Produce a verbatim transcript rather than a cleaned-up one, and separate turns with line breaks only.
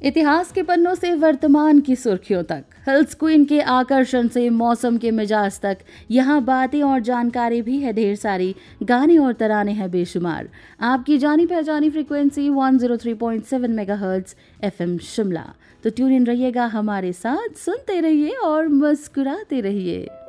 इतिहास के पन्नों से वर्तमान की सुर्खियों तक, हिल्स क्वीन के आकर्षण से मौसम के मिजाज तक, यहाँ बातें और जानकारी भी है ढेर सारी, गाने और तराने हैं बेशुमार। आपकी जानी पहचानी frequency one zero three point seven megahertz FM Shimla. तो ट्यून इन रहिएगा हमारे साथ, सुनते रहिए और मुस्कुराते रहिए।